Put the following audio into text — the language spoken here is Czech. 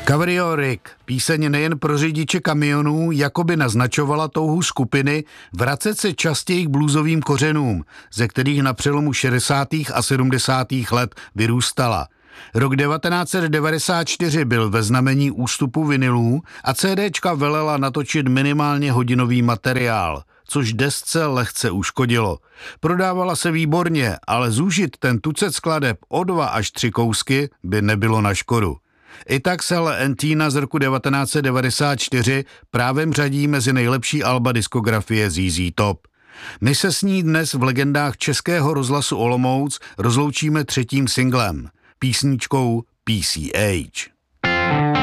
Cabrio Rig, píseň nejen pro řidiče kamionů, jakoby naznačovala touhu skupiny vracet se častěji k bluesovým kořenům, ze kterých na přelomu 60. a 70. let vyrůstala. Rok 1994 byl ve znamení ústupu vinylů a CDčka velela natočit minimálně hodinový materiál, což desce lehce uškodilo. Prodávala se výborně, ale zúžit ten tucet skladeb o 2 až 3 kousky by nebylo na škodu. I tak se ale Antina z roku 1994 právem řadí mezi nejlepší alba diskografie ZZ Top. My se s ní dnes v legendách Českého rozhlasu Olomouc rozloučíme 3. singlem, písničkou PCH.